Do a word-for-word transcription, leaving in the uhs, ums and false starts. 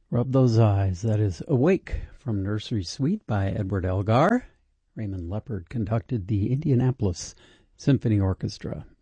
Rub Those Eyes. That is Awake from Nursery Suite by Edward Elgar. Raymond Leopard conducted the Indianapolis Symphony Orchestra.